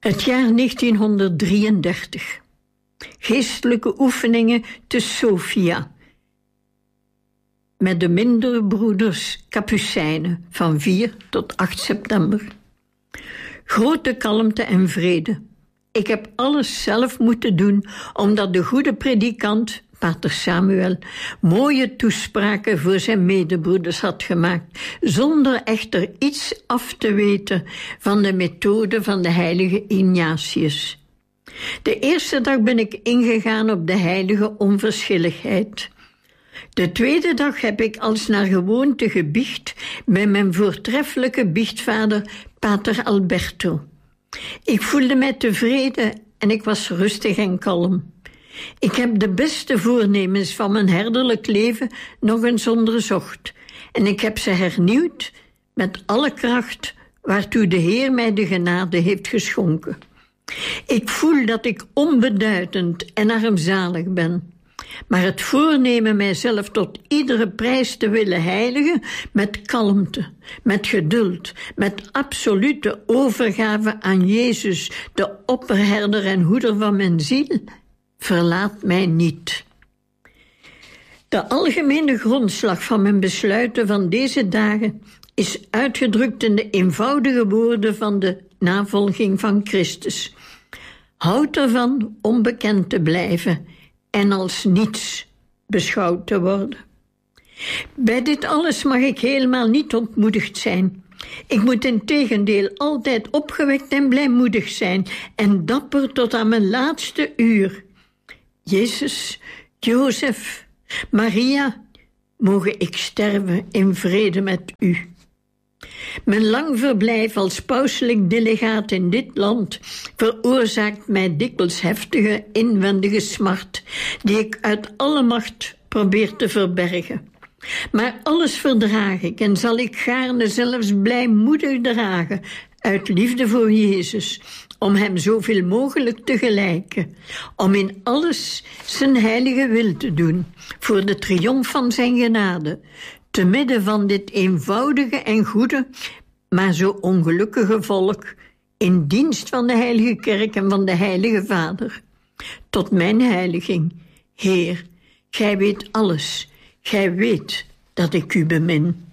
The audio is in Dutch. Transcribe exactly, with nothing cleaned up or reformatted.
Het jaar negentienhonderddrieëndertig. Geestelijke oefeningen te Sofia. Met de mindere broeders Kapucijnen van vier tot acht september. Grote kalmte en vrede. Ik heb alles zelf moeten doen, omdat de goede predikant, pater Samuel, mooie toespraken voor zijn medebroeders had gemaakt, zonder echter iets af te weten van de methode van de heilige Ignatius. De eerste dag ben ik ingegaan op de heilige onverschilligheid. De tweede dag heb ik als naar gewoonte gebiecht bij mijn voortreffelijke biechtvader, pater Alberto. Ik voelde mij tevreden en ik was rustig en kalm. Ik heb de beste voornemens van mijn herderlijk leven nog eens onderzocht en ik heb ze hernieuwd met alle kracht waartoe de Heer mij de genade heeft geschonken. Ik voel dat ik onbeduidend en armzalig ben, maar het voornemen mijzelf tot iedere prijs te willen heiligen met kalmte, met geduld, met absolute overgave aan Jezus, de opperherder en hoeder van mijn ziel, verlaat mij niet. De algemene grondslag van mijn besluiten van deze dagen is uitgedrukt in de eenvoudige woorden van de navolging van Christus. Houd ervan onbekend te blijven en als niets beschouwd te worden. Bij dit alles mag ik helemaal niet ontmoedigd zijn. Ik moet integendeel altijd opgewekt en blijmoedig zijn en dapper tot aan mijn laatste uur. Jezus, Jozef, Maria, mogen ik sterven in vrede met u. Mijn lang verblijf als pauselijk delegaat in dit land veroorzaakt mij dikwijls heftige inwendige smart, die ik uit alle macht probeer te verbergen. Maar alles verdraag ik en zal ik gaarne zelfs blijmoedig dragen, uit liefde voor Jezus, om hem zoveel mogelijk te gelijken, om in alles zijn heilige wil te doen, voor de triomf van zijn genade, te midden van dit eenvoudige en goede, maar zo ongelukkige volk, in dienst van de heilige kerk en van de heilige Vader. Tot mijn heiliging, Heer, gij weet alles, gij weet dat ik u bemin.